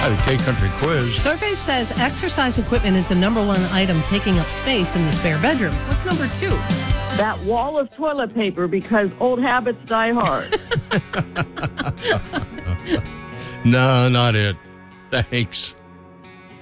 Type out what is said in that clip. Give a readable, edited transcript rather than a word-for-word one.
the K-Country quiz. Survey says exercise equipment is the number one item taking up space in the spare bedroom. What's number two? That wall of toilet paper, because old habits die hard. No, not it. Thanks.